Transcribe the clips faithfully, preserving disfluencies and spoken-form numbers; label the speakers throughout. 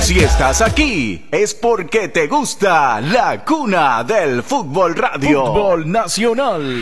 Speaker 1: Si estás aquí, es porque te gusta la cuna del fútbol radio. Fútbol Nacional.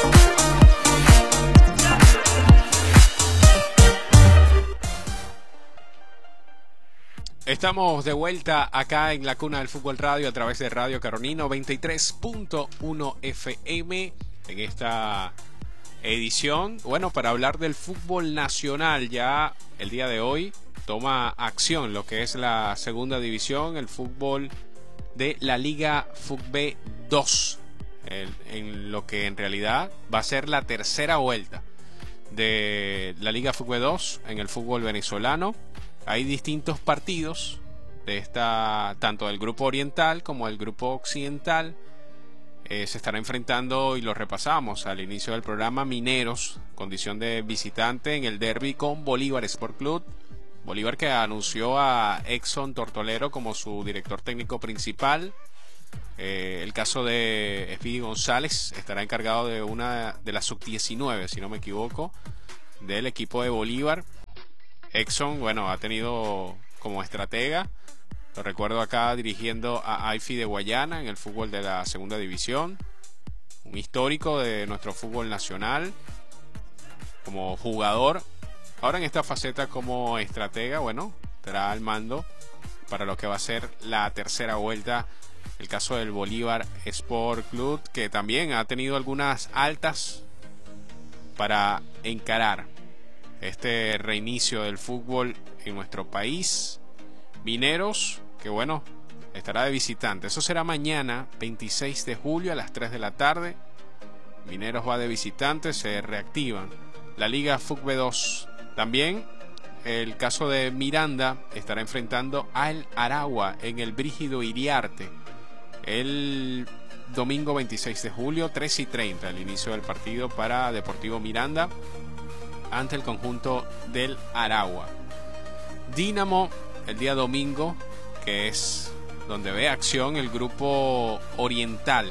Speaker 2: Estamos de vuelta acá en la cuna del fútbol radio a través de Radio Caroní noventa y tres punto uno F M en esta edición, bueno, para hablar del fútbol nacional. Ya el día de hoy toma acción lo que es la segunda división, el fútbol de la Liga FUCB dos, en, en lo que en realidad va a ser la tercera vuelta de la Liga FUCB dos en el fútbol venezolano. Hay distintos partidos de esta, tanto del grupo oriental como del grupo occidental. Eh, se estará enfrentando, y lo repasamos al inicio del programa, Mineros, condición de visitante en el derbi con Bolívar Sport Club. Bolívar, que anunció a Exxon Tortolero como su director técnico principal. Eh, el caso de Speedy González estará encargado de una de la sub diecinueve, si no me equivoco, del equipo de Bolívar. Exxon, bueno, ha tenido como estratega, lo recuerdo acá dirigiendo a A I F I de Guayana en el fútbol de la segunda división, un histórico de nuestro fútbol nacional como jugador. Ahora en esta faceta como estratega, bueno, estará al mando para lo que va a ser la tercera vuelta. El caso del Bolívar Sport Club, que también ha tenido algunas altas para encarar este reinicio del fútbol en nuestro país. Mineros, que bueno, estará de visitante. Eso será mañana, veintiséis de julio, a las tres de la tarde. Mineros va de visitante, se reactivan la Liga FUCB dos. También el caso de Miranda estará enfrentando al Aragua en el Brígido Iriarte el domingo veintiséis de julio, tres y treinta, el inicio del partido para Deportivo Miranda ante el conjunto del Aragua. Dinamo el día domingo, que es donde ve acción el grupo oriental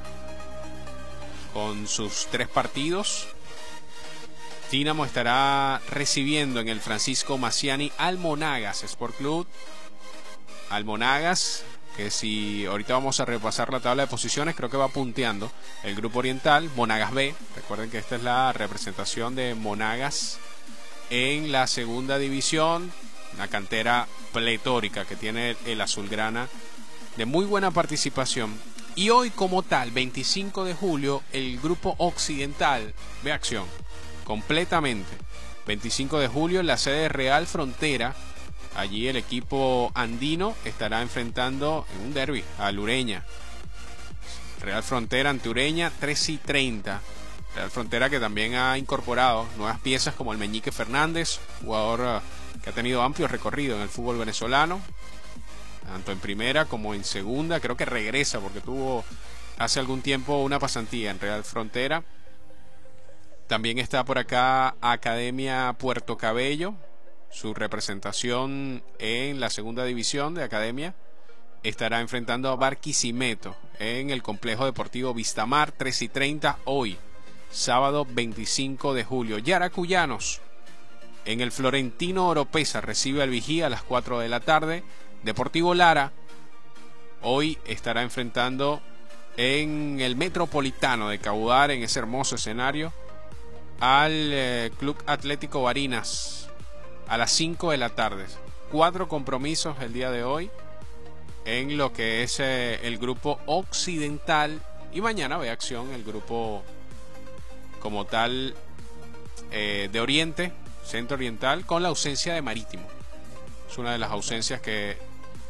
Speaker 2: con sus tres partidos. Dinamo estará recibiendo en el Francisco Maciani al Monagas Sport Club. Al Monagas, que si ahorita vamos a repasar la tabla de posiciones, creo que va punteando el grupo oriental. Monagas B, recuerden que esta es la representación de Monagas en la segunda división, una cantera pletórica que tiene el azulgrana, de muy buena participación. Y hoy como tal, veinticinco de julio, el grupo occidental ve acción completamente. veinticinco de julio en la sede Real Frontera. Allí el equipo andino estará enfrentando en un derbi a Ureña. Real Frontera ante Ureña, tres y treinta. Real Frontera, que también ha incorporado nuevas piezas como el Meñique Fernández, jugador que ha tenido amplio recorrido en el fútbol venezolano, tanto en primera como en segunda. Creo que regresa porque tuvo hace algún tiempo una pasantía en Real Frontera. También está por acá Academia Puerto Cabello, su representación en la segunda división de Academia. Estará enfrentando a Barquisimeto en el complejo deportivo Vistamar, tres y treinta hoy, sábado veinticinco de julio. Yaracuyanos en el Florentino Oropesa recibe al Vigía a las cuatro de la tarde. Deportivo Lara hoy estará enfrentando en el Metropolitano de Caudar, en ese hermoso escenario, al eh, Club Atlético Barinas a las cinco de la tarde. Cuatro compromisos el día de hoy en lo que es eh, el grupo occidental, y mañana ve acción el grupo como tal eh, de Oriente, Centro Oriental, con la ausencia de Marítimo. Es una de las ausencias que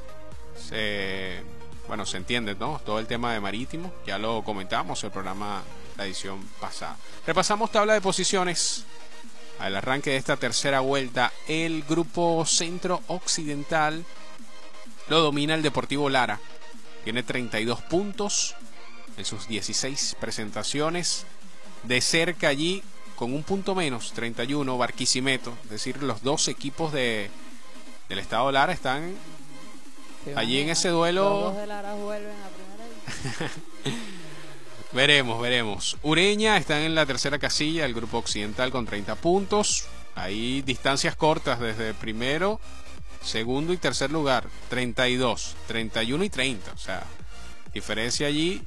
Speaker 2: se, bueno, se entiende, ¿no? Todo el tema de Marítimo, ya lo comentamos en el programa, la edición pasada. Repasamos tabla de posiciones al arranque de esta tercera vuelta. El grupo Centro Occidental lo domina el Deportivo Lara, tiene treinta y dos puntos en sus dieciséis presentaciones. De cerca allí, con un punto menos, treinta y uno, Barquisimeto. Es decir, los dos equipos de del estado Lara están allí en ese duelo.
Speaker 3: Los dos de Lara vuelven a primera división.
Speaker 2: Veremos, veremos. Ureña está en la tercera casilla, el grupo occidental con treinta puntos. Hay distancias cortas desde primero Segundo y tercer lugar, treinta y dos, treinta y uno y treinta. O sea, diferencia allí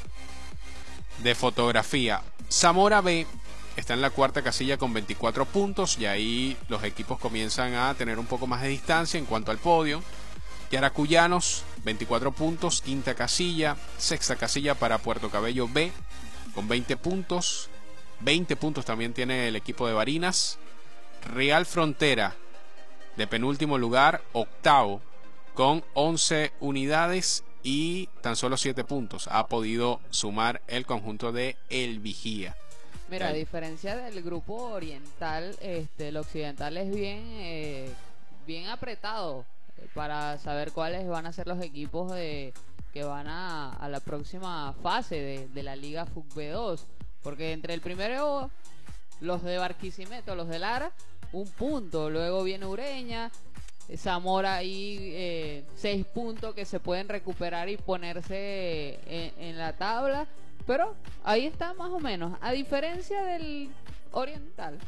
Speaker 2: de fotografía. Zamora B está en la cuarta casilla con veinticuatro puntos y ahí los equipos comienzan a tener un poco más de distancia en cuanto al podio. Yaracuyanos, veinticuatro puntos, quinta casilla. Sexta casilla para Puerto Cabello B con veinte puntos. veinte puntos también tiene el equipo de Barinas. Real Frontera de penúltimo lugar, octavo, con once unidades y tan solo siete puntos ha podido sumar el conjunto de El Vigía.
Speaker 3: Mira, a
Speaker 2: el...
Speaker 3: diferencia del grupo oriental, este, el occidental es bien, eh, bien apretado para saber cuáles van a ser los equipos de, que van a, a la próxima fase de, de la Liga F U C B dos. Porque entre el primero, los de Barquisimeto, los de Lara, un punto. Luego viene Ureña, Zamora y eh, seis puntos que se pueden recuperar y ponerse en, en la tabla. Pero ahí está más o menos. A diferencia del oriental.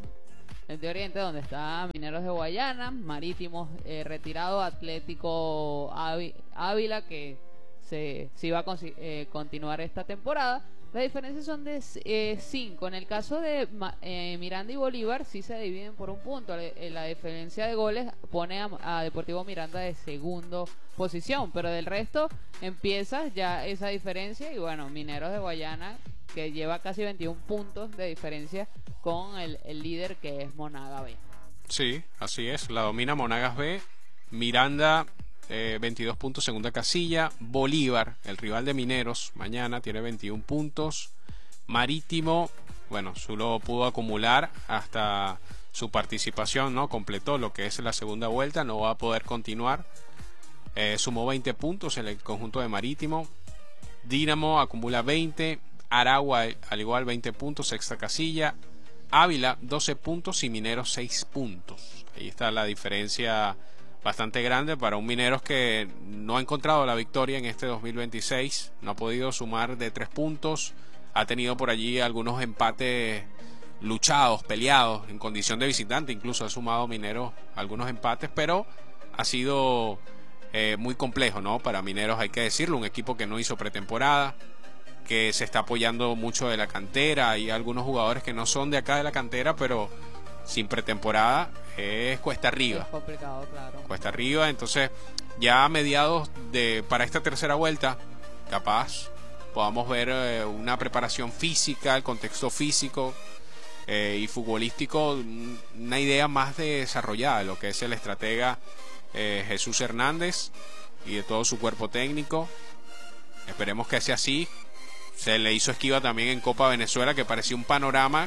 Speaker 3: El de Oriente, donde está Mineros de Guayana, Marítimos eh, retirado, Atlético Ávila, que se, se iba a con, eh, continuar esta temporada. Las diferencias son de cinco. Eh, en el caso de eh, Miranda y Bolívar, sí se dividen por un punto. La, la diferencia de goles pone a, a Deportivo Miranda de segundo posición, pero del resto empieza ya esa diferencia. Y bueno, Mineros de Guayana, que lleva casi veintiún puntos de diferencia con el, el líder, que es Monagas B.
Speaker 2: Sí, así es. La domina Monagas B. Miranda, eh, veintidós puntos, segunda casilla. Bolívar, el rival de Mineros, mañana tiene veintiún puntos. Marítimo, bueno, solo pudo acumular hasta su participación, ¿no? Completó lo que es la segunda vuelta, no va a poder continuar. Eh, sumó veinte puntos en el conjunto de Marítimo. Dinamo acumula veinte. Aragua, al igual, veinte puntos, sexta casilla. Ávila, doce puntos y Mineros, seis puntos. Ahí está la diferencia bastante grande para un Mineros que no ha encontrado la victoria en este dos mil veintiséis. No ha podido sumar de tres puntos. Ha tenido por allí algunos empates luchados, peleados, en condición de visitante. Incluso ha sumado Mineros algunos empates, pero ha sido eh, muy complejo, ¿no? Para Mineros, hay que decirlo, un equipo que no hizo pretemporada, que se está apoyando mucho de la cantera. Hay algunos jugadores que no son de acá de la cantera, pero sin pretemporada es cuesta arriba.
Speaker 3: Es complicado, claro.
Speaker 2: Cuesta arriba, entonces ya a mediados de para esta tercera vuelta, capaz podamos ver eh, una preparación física, el contexto físico eh, y futbolístico, una idea más desarrollada de lo que es el estratega eh, Jesús Hernández y de todo su cuerpo técnico. Esperemos que sea así. Se le hizo esquiva también en Copa Venezuela, que parecía un panorama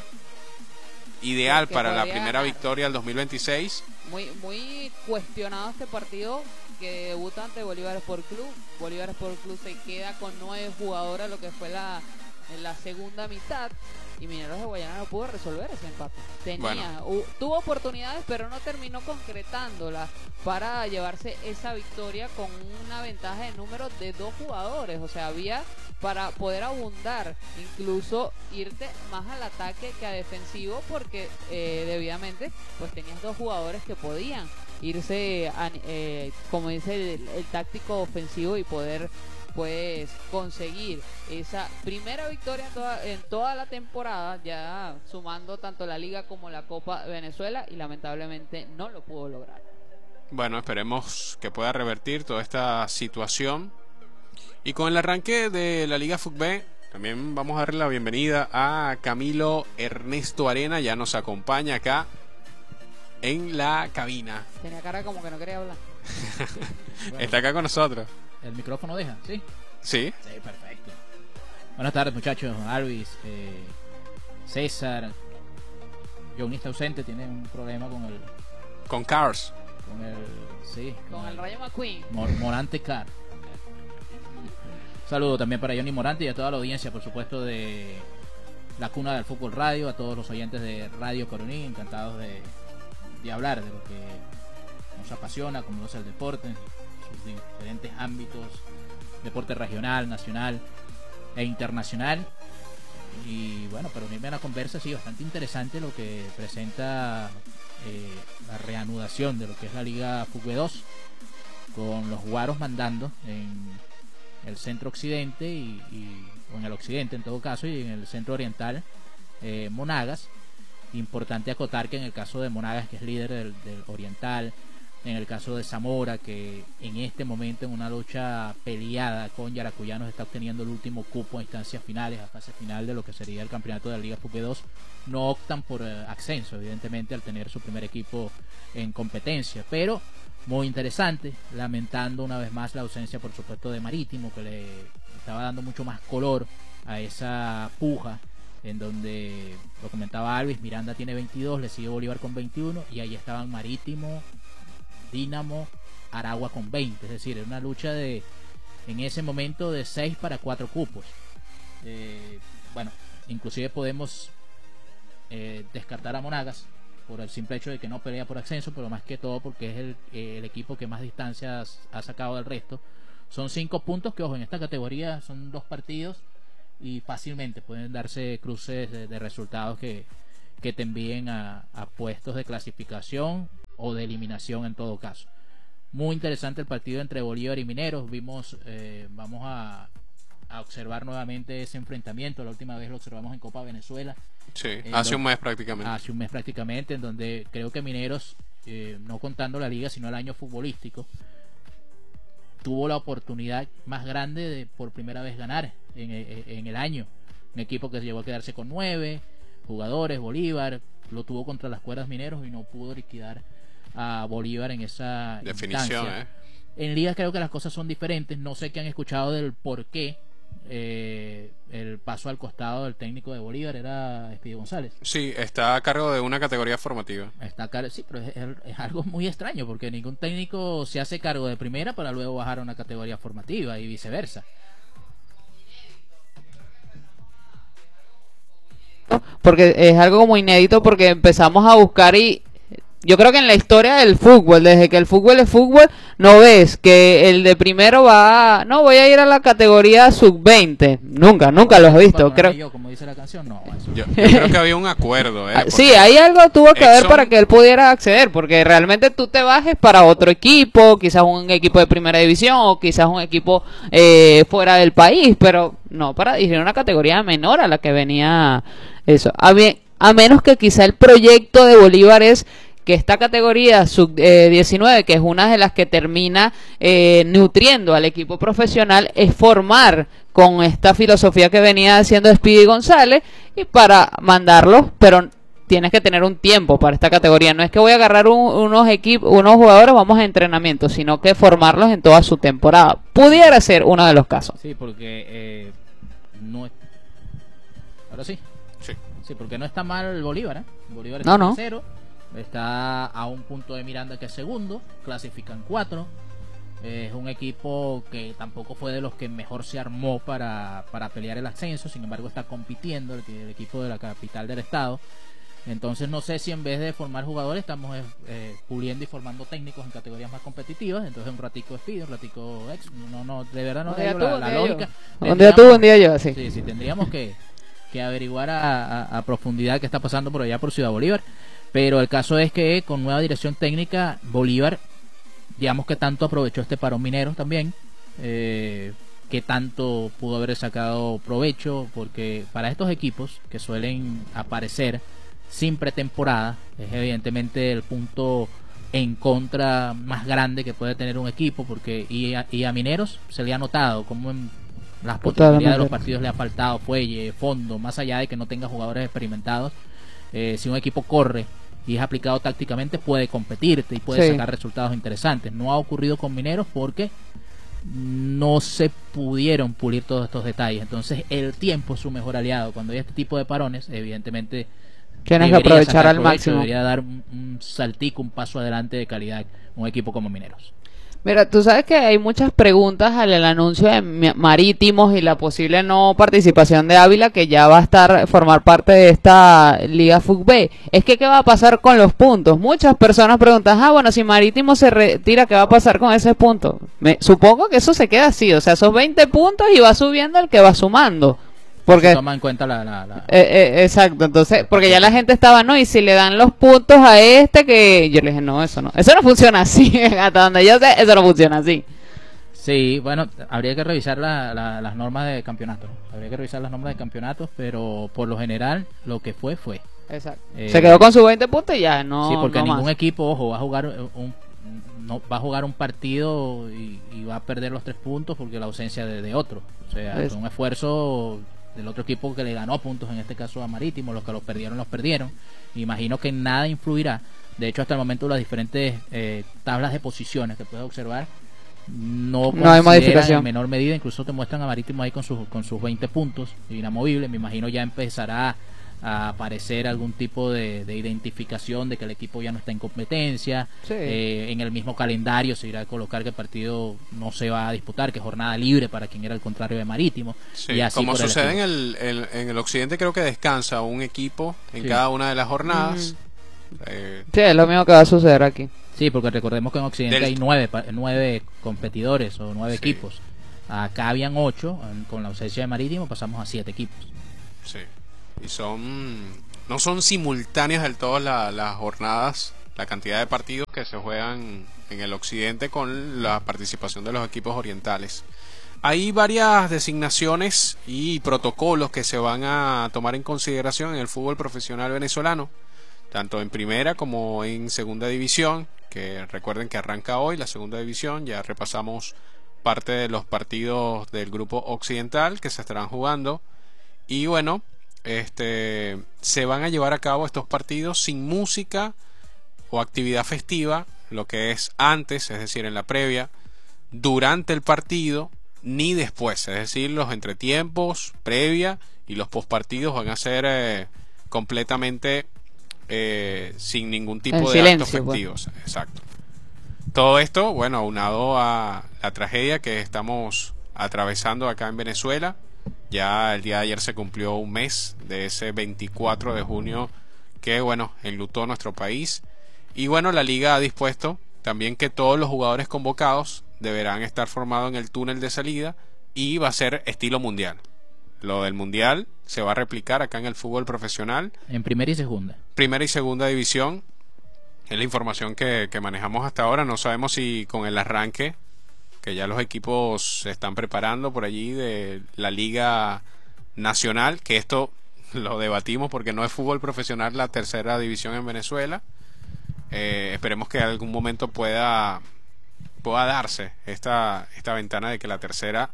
Speaker 2: ideal para la primera ganar. victoria del dos mil veintiséis.
Speaker 3: Muy, muy cuestionado este partido, que debuta ante Bolívar Sport Club. Bolívar Sport Club se queda con nueve jugadores, lo que fue la, en la segunda mitad. Y Mineros de Guayana no pudo resolver ese empate. Tenía, bueno. uh, tuvo oportunidades, pero no terminó concretándolas para llevarse esa victoria con una ventaja de número de dos jugadores. O sea, había para poder abundar, incluso irte más al ataque que a defensivo, porque eh, debidamente pues tenías dos jugadores que podían irse, a, eh, como dice el, el táctico ofensivo, y poder pues conseguir esa primera victoria en toda, en toda la temporada, ya sumando tanto la Liga como la Copa Venezuela, y lamentablemente no lo pudo lograr.
Speaker 2: Bueno, esperemos que pueda revertir toda esta situación. Y con el arranque de la Liga F U C B, también vamos a darle la bienvenida a Camilo Ernesto Arena. Ya nos acompaña acá en la cabina.
Speaker 3: Tenía cara como que no quería hablar.
Speaker 2: Bueno, está acá con nosotros.
Speaker 4: ¿El micrófono deja? ¿Sí?
Speaker 2: Sí.
Speaker 4: Sí, perfecto. Buenas tardes, muchachos. Alvis, eh, César. Johnny está ausente, tiene un problema con el...
Speaker 2: Con Cars.
Speaker 4: Con el... Sí.
Speaker 3: Con, con el, el Rayo McQueen.
Speaker 4: Mor Morante Car. Un saludo también para Johnny Morante y a toda la audiencia, por supuesto, de la Cuna del Fútbol Radio, a todos los oyentes de Radio Coroní, encantados de, de hablar de lo que nos apasiona, como es el deporte, sus diferentes ámbitos, deporte regional, nacional e internacional. Y bueno, para unirme a la conversa, sí, bastante interesante lo que presenta eh, la reanudación de lo que es la Liga Fútbol dos, con los guaros mandando en el centro occidente y, y o en el occidente en todo caso, y en el centro oriental eh, Monagas. Importante acotar que en el caso de Monagas, que es líder del, del oriental, en el caso de Zamora, que en este momento en una lucha peleada con Yaracuyanos está obteniendo el último cupo a instancias finales, a fase final de lo que sería el campeonato de la Liga Fútbol dos, no optan por eh, ascenso, evidentemente, al tener su primer equipo en competencia, pero muy interesante, lamentando una vez más la ausencia, por supuesto, de Marítimo, que le estaba dando mucho más color a esa puja, en donde, lo comentaba Alvis, Miranda tiene veintidós, le sigue Bolívar con veintiuno, y ahí estaban Marítimo, Dínamo, Aragua con veinte, es decir, era una lucha de, en ese momento, de seis para cuatro cupos. Eh, bueno, inclusive podemos eh, descartar a Monagas por el simple hecho de que no pelea por ascenso, pero más que todo porque es el, eh, el equipo que más distancias ha sacado del resto. Son cinco puntos que, ojo, en esta categoría son dos partidos y fácilmente pueden darse cruces de, de resultados que, que te envíen a, a puestos de clasificación o de eliminación en todo caso. Muy interesante el partido entre Bolívar y Mineros. Vimos, eh, vamos a, a observar nuevamente ese enfrentamiento. La última vez lo observamos en Copa Venezuela.
Speaker 2: Sí, hace
Speaker 4: donde,
Speaker 2: un mes prácticamente.
Speaker 4: Hace un mes prácticamente, en donde creo que Mineros, eh, no contando la liga, sino el año futbolístico, tuvo la oportunidad más grande de por primera vez ganar en, en, en el año. Un equipo que llegó a quedarse con nueve jugadores, Bolívar, lo tuvo contra las cuerdas Mineros y no pudo liquidar a Bolívar en esa
Speaker 2: definición.
Speaker 4: instancia.
Speaker 2: ¿eh?
Speaker 4: En liga creo que las cosas son diferentes. No sé qué han escuchado del por qué eh, el paso al costado del técnico de Bolívar era Espíritu González.
Speaker 2: Sí, está a cargo de una categoría formativa.
Speaker 4: Está car sí, pero es, es algo muy extraño porque ningún técnico se hace cargo de primera para luego bajar a una categoría formativa y viceversa.
Speaker 3: Porque es algo muy inédito, porque empezamos a buscar y yo creo que en la historia del fútbol, desde que el fútbol es fútbol, no ves que el de primero va a, no, voy a ir a la categoría sub veinte. Nunca, nunca lo has visto. Creo...
Speaker 4: Yo, como dice la canción, no. Eso...
Speaker 2: Yo, yo creo que había un acuerdo. ¿eh?
Speaker 3: Sí, ahí algo tuvo que haber para que él pudiera acceder, porque realmente tú te bajes para otro equipo, quizás un equipo de primera división o quizás un equipo eh, fuera del país, pero no para dirigir una categoría menor a la que venía eso. A, bien, a menos que quizá el proyecto de Bolívar es que esta categoría sub diecinueve, eh, que es una de las que termina eh, nutriendo al equipo profesional, es formar con esta filosofía que venía haciendo Speedy González y para mandarlos, pero tienes que tener un tiempo para esta categoría. No es que voy a agarrar un, unos equipos, unos jugadores, vamos a entrenamiento, sino que formarlos en toda su temporada. Pudiera ser uno de los casos.
Speaker 4: Sí, porque eh, no es... ahora sí.
Speaker 2: Sí.
Speaker 4: Sí, porque no está mal el Bolívar, ¿eh? Bolívar está
Speaker 3: no, no.
Speaker 4: tercero. Está a un punto de Miranda, que es segundo. Clasifican cuatro. Es un equipo que tampoco fue de los que mejor se armó para, para pelear el ascenso. Sin embargo está compitiendo el, el equipo de la capital del estado. Entonces no sé si en vez de formar jugadores estamos eh, puliendo y formando técnicos en categorías más competitivas. Entonces un ratico Speed, un ratico ex. No, no, de verdad no tengo la, la lógica.
Speaker 3: Un día tú, un día yo, así.
Speaker 4: Sí, sí, tendríamos que, que averiguar a, a, a profundidad qué está pasando por allá por Ciudad Bolívar. Pero el caso es que con nueva dirección técnica, Bolívar, digamos que tanto aprovechó este parón minero también, eh, que tanto pudo haber sacado provecho, porque para estos equipos que suelen aparecer sin pretemporada, es evidentemente el punto en contra más grande que puede tener un equipo, porque y a, y a Mineros se le ha notado como en las posibilidades de los partidos le ha faltado fuelle, fondo, más allá de que no tenga jugadores experimentados. Eh, si un equipo corre y es aplicado tácticamente, puede competirte y puede sí. sacar resultados interesantes. No ha ocurrido con Mineros porque no se pudieron pulir todos estos detalles. Entonces el tiempo es su mejor aliado. Cuando hay este tipo de parones, evidentemente
Speaker 3: tienes que aprovechar al máximo.
Speaker 4: Debería dar un, un saltico, un paso adelante de calidad un equipo como Mineros.
Speaker 3: Mira, tú sabes que hay muchas preguntas al el anuncio de Marítimos y la posible no participación de Ávila, que ya va a estar formar parte de esta Liga Fútbol. Es que ¿qué va a pasar con los puntos? Muchas personas preguntan, ah, bueno, si Marítimo se retira, ¿qué va a pasar con ese punto? Me, supongo que eso se queda así, o sea, esos veinte puntos y va subiendo el que va sumando. Porque
Speaker 4: se toma en cuenta la, la, la...
Speaker 3: Eh, eh, exacto, entonces, porque ya la gente estaba, no, y si le dan los puntos a este, que yo le dije, no, eso no, eso no funciona así, hasta donde yo sé, eso no funciona así.
Speaker 4: Sí, bueno, habría que revisar la, la, las normas de campeonato, ¿no? Habría que revisar las normas de campeonatos, pero por lo general, lo que fue, fue.
Speaker 3: Exacto.
Speaker 4: Eh,
Speaker 3: Se quedó con sus veinte puntos y ya, no.
Speaker 4: Sí, porque
Speaker 3: no
Speaker 4: ningún
Speaker 3: más.
Speaker 4: equipo, ojo, va a jugar un, no, va a jugar un partido y, y va a perder los tres puntos porque la ausencia de, de otro. O sea, es un esfuerzo del otro equipo que le ganó puntos, en este caso a Marítimo, los que los perdieron, los perdieron. Imagino que nada influirá. De hecho, hasta el momento las diferentes eh, tablas de posiciones que puedes observar no,
Speaker 3: no hay modificación
Speaker 4: en menor medida, incluso te muestran a Marítimo ahí con sus, con sus veinte puntos, inamovible. Me imagino ya empezará a aparecer algún tipo de, de identificación de que el equipo ya no está en competencia.
Speaker 3: Sí.
Speaker 4: Eh, en el mismo calendario se irá a colocar que el partido no se va a disputar, que es jornada libre para quien era el contrario de Marítimo.
Speaker 2: Sí,
Speaker 4: y así
Speaker 2: como sucede
Speaker 4: el
Speaker 2: en el, el, en el occidente, creo que descansa un equipo en sí. cada una de las jornadas.
Speaker 3: Mm.
Speaker 2: Eh,
Speaker 3: sí, es lo mismo que va a suceder aquí.
Speaker 4: Sí, porque recordemos que en Occidente
Speaker 2: del...
Speaker 4: hay nueve, nueve competidores o nueve
Speaker 2: sí.
Speaker 4: equipos. Acá habían ocho, con la ausencia de Marítimo pasamos a siete equipos.
Speaker 2: Sí. Y son no son simultáneas del todo la, las jornadas, la cantidad de partidos que se juegan en el occidente con la participación de los equipos orientales. Hay varias designaciones y protocolos que se van a tomar en consideración en el fútbol profesional venezolano, tanto en primera como en segunda división, que recuerden que arranca hoy la segunda división. Ya repasamos parte de los partidos del grupo occidental que se estarán jugando, y bueno, Este, se van a llevar a cabo estos partidos sin música o actividad festiva, lo que es antes, es decir, en la previa, durante el partido, ni después, es decir, los entretiempos, previa y los postpartidos van a ser eh, completamente eh, sin ningún tipo
Speaker 3: en
Speaker 2: de
Speaker 3: silencio,
Speaker 2: actos festivos. Pues. Exacto. Todo esto, bueno, aunado a la tragedia que estamos atravesando acá en Venezuela. Ya el día de ayer se cumplió un mes de ese veinticuatro de junio que, bueno, enlutó nuestro país. Y bueno, la liga ha dispuesto también que todos los jugadores convocados deberán estar formados en el túnel de salida, y va a ser estilo mundial. Lo del mundial se va a replicar acá en el fútbol profesional.
Speaker 4: En primera y segunda.
Speaker 2: Primera y segunda división. Es la información que, que manejamos hasta ahora. No sabemos si con el arranque, que ya los equipos se están preparando por allí de la Liga Nacional, que esto lo debatimos porque no es fútbol profesional la tercera división en Venezuela. Eh, esperemos que en algún momento pueda, pueda darse esta, esta ventana de que la tercera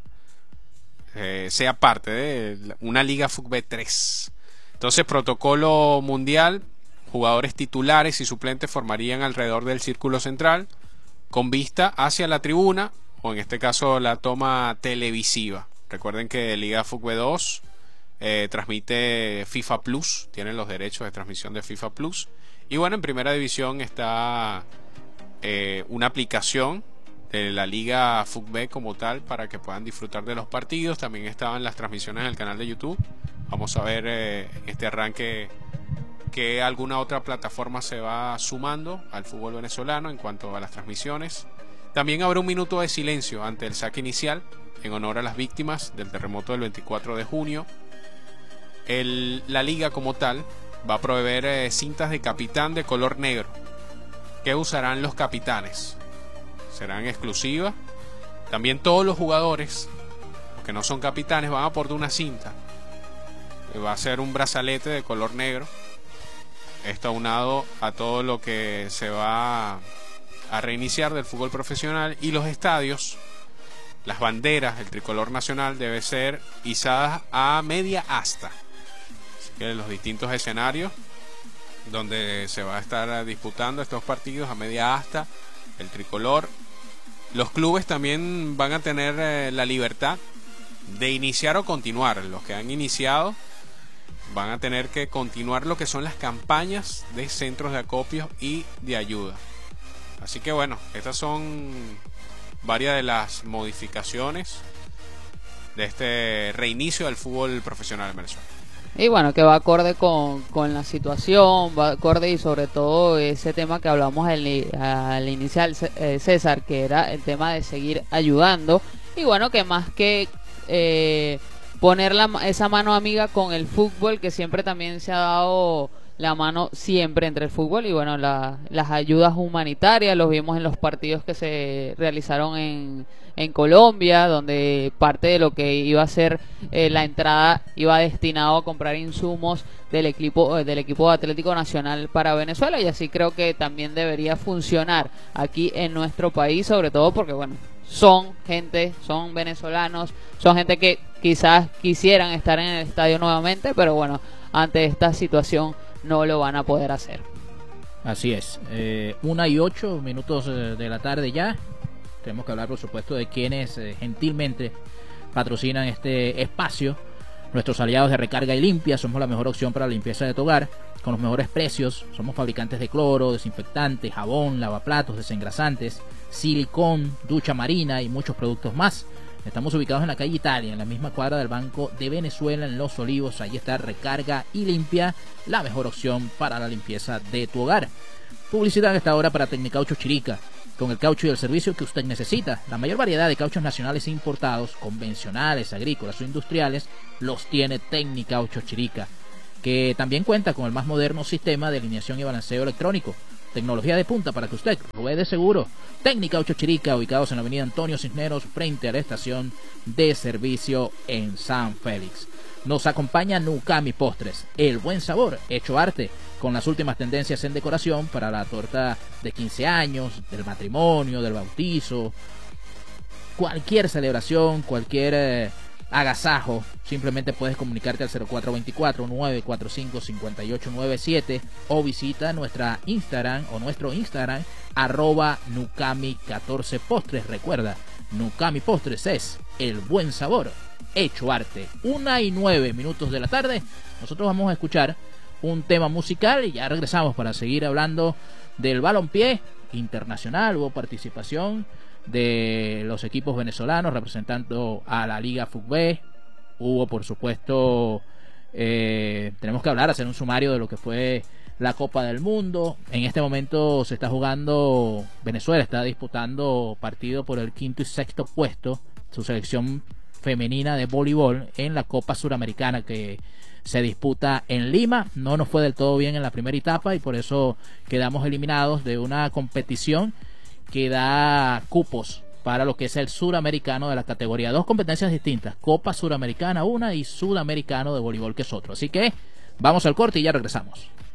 Speaker 2: eh, sea parte de una Liga Fútbol tres. Entonces, protocolo mundial: jugadores titulares y suplentes formarían alrededor del círculo central con vista hacia la tribuna, o en este caso la toma televisiva. Recuerden que Liga Fútbol dos eh, transmite FIFA Plus, tienen los derechos de transmisión de FIFA Plus. Y bueno, en primera división está eh, una aplicación de la Liga Fútbol como tal para que puedan disfrutar de los partidos. También estaban las transmisiones en el canal de YouTube. Vamos a ver eh, en este arranque que alguna otra plataforma se va sumando al fútbol venezolano en cuanto a las transmisiones. También habrá un minuto de silencio ante el saque inicial en honor a las víctimas del terremoto del veinticuatro de junio. El, la liga como tal va a proveer eh, cintas de capitán de color negro que usarán los capitanes. Serán exclusivas. También todos los jugadores, los que no son capitanes, van a aportar una cinta. Va a ser un brazalete de color negro. Esto aunado a todo lo que se va a reiniciar del fútbol profesional. Y los estadios, las banderas, el tricolor nacional debe ser izadas a media asta. Así que los distintos escenarios donde se va a estar disputando estos partidos, a media asta, el tricolor. Los clubes también van a tener eh, la libertad de iniciar o continuar. Los que han iniciado van a tener que continuar lo que son las campañas de centros de acopio y de ayuda. Así que bueno, estas son varias de las modificaciones de este reinicio del fútbol profesional en Venezuela.
Speaker 3: Y bueno, que va acorde con, con la situación, va acorde, y sobre todo ese tema que hablamos al, al inicial, César, que era el tema de seguir ayudando. Y bueno, que más que eh, poner la, esa mano amiga con el fútbol, que siempre también se ha dado la mano siempre entre el fútbol y bueno, la, las ayudas humanitarias, los vimos en los partidos que se realizaron en, en Colombia, donde parte de lo que iba a ser eh, la entrada iba destinado a comprar insumos del equipo del equipo Atlético Nacional para Venezuela, y así creo que también debería funcionar aquí en nuestro país, sobre todo porque bueno, son gente, son venezolanos, son gente que quizás quisieran estar en el estadio nuevamente, pero bueno, ante esta situación no lo van a poder hacer.
Speaker 4: Así es, eh, una y ocho minutos de la tarde ya. Tenemos que hablar por supuesto de quienes eh, gentilmente patrocinan este espacio. Nuestros aliados de Recarga y Limpia. Somos la mejor opción para la limpieza de tu hogar, con los mejores precios. Somos fabricantes de cloro, desinfectantes, jabón, lavaplatos, desengrasantes, silicón, ducha marina y muchos productos más. Estamos ubicados en la calle Italia, en la misma cuadra del Banco de Venezuela, en Los Olivos. Ahí está Recarga y Limpia, la mejor opción para la limpieza de tu hogar. Publicidad a esta hora para Tecnicaucho Chirica, con el caucho y el servicio que usted necesita. La mayor variedad de cauchos nacionales e importados, convencionales, agrícolas o industriales, los tiene Tecnicaucho Chirica, que también cuenta con el más moderno sistema de alineación y balanceo electrónico. Tecnología de punta para que usted ruede seguro. Tecnicaucho Chirica, ubicados en la avenida Antonio Cisneros, frente a la estación de servicio en San Félix. Nos acompaña Nukami Postres, el buen sabor hecho arte, con las últimas tendencias en decoración para la torta de quince años, del matrimonio, del bautizo, cualquier celebración, cualquier eh, agasajo. Simplemente puedes comunicarte al cero cuatro dos cuatro, nueve cuatro cinco, cinco ocho nueve siete o visita nuestra Instagram o nuestro Instagram arroba Nukami catorce Postres. Recuerda, Nukami Postres es el buen sabor hecho arte. Una y nueve minutos de la tarde. Nosotros vamos a escuchar un tema musical y ya regresamos para seguir hablando del balompié internacional. Hubo participación de los equipos venezolanos representando a la Liga Fútbol. Hubo, por supuesto, eh, tenemos que hablar, hacer un sumario de lo que fue la Copa del Mundo. En este momento se está jugando, Venezuela está disputando partido por el quinto y sexto puesto, su selección femenina de voleibol en la Copa Suramericana que se disputa en Lima. No nos fue del todo bien en la primera etapa y por eso quedamos eliminados de una competición que da cupos para lo que es el suramericano de la categoría. Dos competencias distintas, Copa Suramericana una y Sudamericano de voleibol que es otro. Así que vamos al corte y ya regresamos.